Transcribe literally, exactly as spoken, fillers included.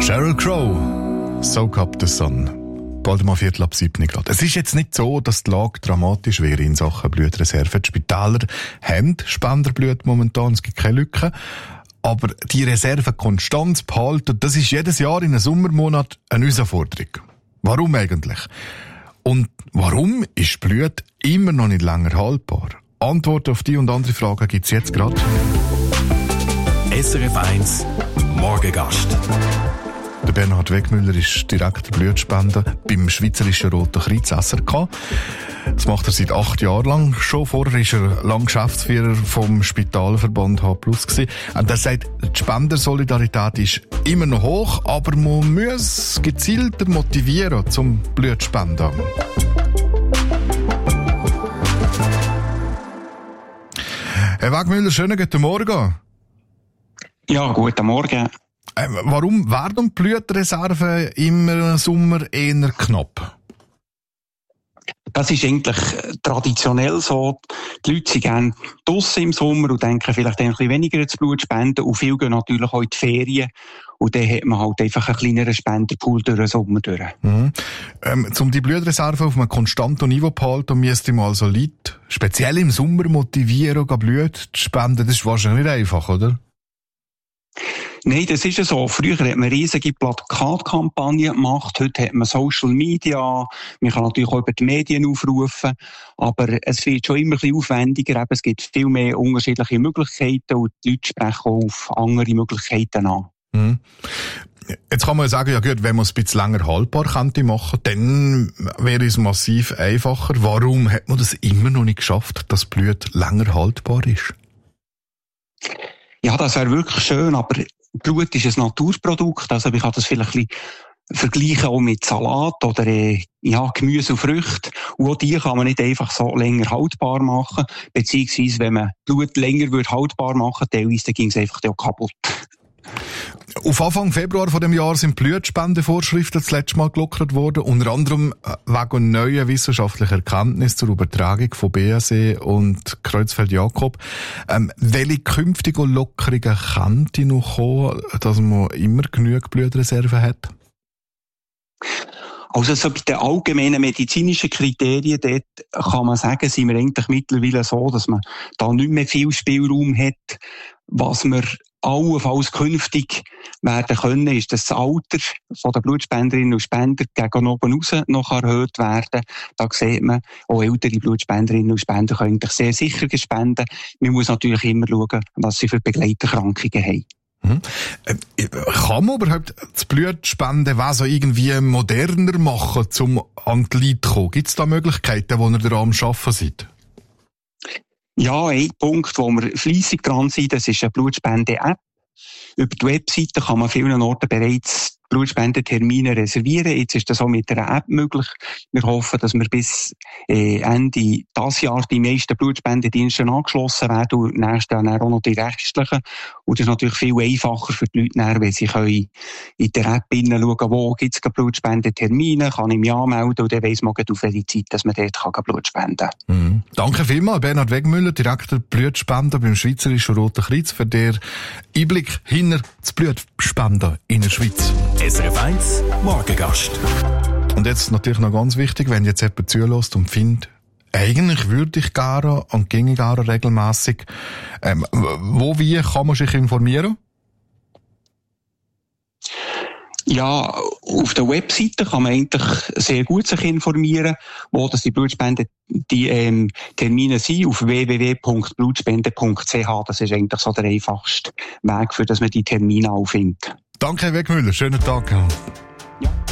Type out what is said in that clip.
Sheryl Crow, Soak Up the Sun. Bald mal Viertel ab sieben Grad. Es ist jetzt nicht so, dass die Lage dramatisch wäre in Sachen Blutreserven. Die Spitäler haben Spenderblut momentan, es gibt keine Lücken. Aber die Reserven konstant behalten, das ist jedes Jahr in einem Sommermonat eine Herausforderung. Warum eigentlich? Und warum ist Blut immer noch nicht länger haltbar? Antworten auf die und andere Fragen gibt es jetzt gerade. S R F eins Morgengast. Der Bernhard Wegmüller ist Direktor Blutspender beim Schweizerischen Roten Kreuz S R K. Das macht er seit acht Jahren lang schon. Vorher war er lang Geschäftsführer vom Spitalverband H plus gewesen. Und er sagt, die Spendersolidarität ist immer noch hoch, aber man muss gezielter motivieren zum Blutspenden. Herr Wegmüller, schönen guten Morgen. Ja, guten Morgen. Äh, warum werden die Blutreserven im Sommer eher knapp? Das ist eigentlich traditionell so. Die Leute sind gerne draussen im Sommer und denken vielleicht ein bisschen weniger ans Blut spenden. Und viele gehen natürlich auch in die Ferien. Und dann hat man halt einfach einen kleineren Spenderpool durch den Sommer durch. Mhm. Ähm, um die Blutreserven auf einem konstanten Niveau zu behalten, müsste man also Leute, speziell im Sommer, motivieren, Blut zu spenden. Das ist wahrscheinlich nicht einfach, oder? Nein, das ist ja so. Früher hat man riesige Plakatkampagnen gemacht. Heute hat man Social Media. Man kann natürlich auch über die Medien aufrufen. Aber es wird schon immer ein bisschen aufwendiger. Es gibt viel mehr unterschiedliche Möglichkeiten und die Leute sprechen auch auf andere Möglichkeiten an. Mhm. Jetzt kann man ja sagen, ja gut, wenn man es ein bisschen länger haltbar könnte machen, dann wäre es massiv einfacher. Warum hat man das immer noch nicht geschafft, dass Blut länger haltbar ist? Ja, das wäre wirklich schön, aber Blut ist ein Naturprodukt, also ich kann das vielleicht ein bisschen vergleichen auch mit Salat oder äh, ja, Gemüse und Früchte. Und auch die kann man nicht einfach so länger haltbar machen, beziehungsweise wenn man Blut länger würde haltbar machen, teilweise dann ging es einfach auch kaputt. Auf Anfang Februar von dem Jahr sind Blutspendevorschriften das letzte Mal gelockert worden, unter anderem wegen neuer wissenschaftlicher Erkenntnisse zur Übertragung von B S E und Creutzfeldt-Jakob. Ähm, welche künftigen Lockerungen könnte noch kommen, dass man immer genug Blutreserven hat? Also so bei den allgemeinen medizinischen Kriterien, dort kann man sagen, sind wir eigentlich mittlerweile so, dass man da nicht mehr viel Spielraum hat. Was wir allenfalls künftig werden können, ist, dass das Alter von der Blutspenderinnen und Spender gegen oben raus noch erhöht werden. Da sieht man, auch ältere Blutspenderinnen und Spender können sehr sicher spenden. Man muss natürlich immer schauen, was sie für Begleiterkrankungen haben. Mhm. Äh, kann man überhaupt das Blutspendewesen irgendwie moderner machen, um an die Leute zu kommen? Gibt es da Möglichkeiten, wo ihr daran am Arbeiten seid? Ja, ein Punkt, wo wir fleissig dran sind, das ist eine Blutspende-App. Über die Webseite kann man an vielen Orten bereits Blutspendetermine reservieren. Jetzt ist das auch mit einer App möglich. Wir hoffen, dass wir bis äh, Ende dieses Jahr die meisten Blutspendedienste angeschlossen werden und nächstes Jahr dann auch noch die restlichen. Und das ist natürlich viel einfacher für die Leute, dann, weil sie können in der App hineinschauen, wo gibt es Blutspendetermine, kann ich mich anmelden und dann weiss man auf welche Zeit, dass man dort kann Blut spenden kann. Mhm. Danke vielmals, Bernhard Wegmüller, Direktor Blutspender beim Schweizerischen Roten Kreuz, für den Einblick hinter das Blutspenden in der Schweiz. S R F eins Morgengast. Und jetzt natürlich noch ganz wichtig, wenn jetzt jemand zulässt und findet, eigentlich würde ich gerne und ginge gerne regelmässig, ähm, wo, wie kann man sich informieren? Ja, auf der Webseite kann man eigentlich sehr gut sich informieren, wo das die Blutspende die ähm, Termine sind, auf w w w punkt blutspende punkt c h. Das ist eigentlich so der einfachste Weg, für dass man die Termine auch findet. Danke, Herr Wegmüller. Schönen Tag.